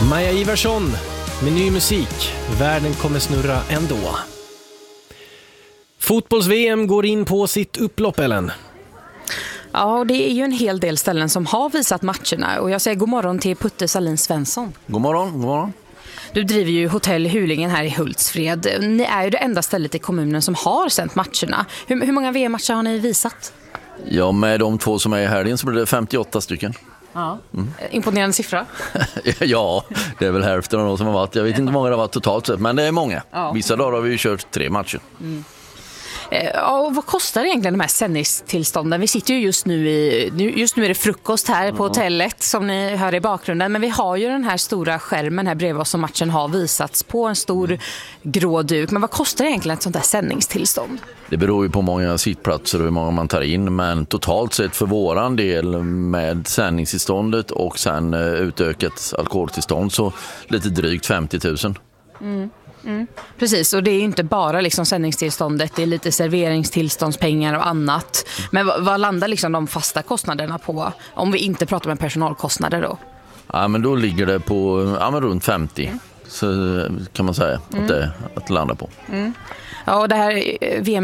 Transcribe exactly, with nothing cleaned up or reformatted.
Maja Ivarsson med ny musik. Världen kommer snurra ändå. Fotbolls-V M går in på sitt upplopp, Ellen. Ja, och det är ju en hel del ställen som har visat matcherna. Och jag säger god morgon till Putte Salin Svensson. God morgon, god morgon. Du driver ju Hotell Hulingen här i Hultsfred. Ni är ju det enda stället i kommunen som har sänt matcherna. Hur, hur många V M-matcher har ni visat? Ja, med de två som är i helgen så blir det femtioåtta stycken. Ja. Mm. Imponerande siffra. Ja, det är väl hälften av de som har varit. Jag vet inte hur många det har varit totalt sett, men det är många. Ja. Vissa dagar har vi ju kört tre matcher. Mm. Ja, och vad kostar egentligen de här sändningstillstånden? Vi sitter ju just nu i, just nu är det frukost här på ja. hotellet som ni hör i bakgrunden. Men vi har ju den här stora skärmen här bredvid oss som matchen har visats på, en stor mm. grå duk. Men vad kostar egentligen ett sånt här sändningstillstånd? Det beror ju på många sittplatser och hur många man tar in. Men totalt sett för våran del med sändningstillståndet och sen utökat alkoholtillstånd så lite drygt femtio tusen. Mm. Mm. Precis, och det är ju inte bara liksom sändningstillståndet, det är lite serveringstillståndspengar och annat. Men vad, vad landar liksom de fasta kostnaderna på om vi inte pratar med personalkostnader då? Ja, men då ligger det på ja, men runt femtio mm. så kan man säga mm. att, det, att det landar på. Mm. Ja, och det här V M